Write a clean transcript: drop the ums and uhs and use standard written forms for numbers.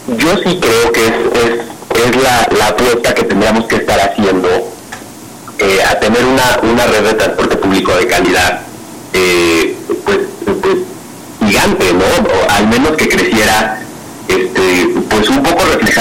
yo sí creo que es la apuesta que tendríamos que estar haciendo a tener una red de transporte público de calidad, pues gigante, ¿no? O al menos que creciera, pues un poco reflejado